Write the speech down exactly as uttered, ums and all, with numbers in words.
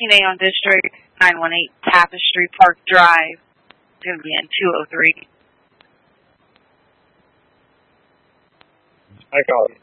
thirteen A on District, nine one eight Tapestry Park Drive. It's going to be in two oh three. I call it.